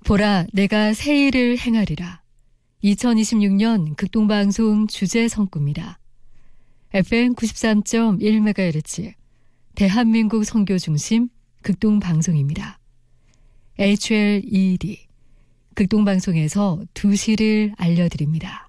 보라, 내가 새 일을 행하리라. 2026년 극동방송 주제 성구입니다. FM 93.1MHz 대한민국 선교 중심 극동방송입니다. HLED 극동방송에서 2시를 알려드립니다.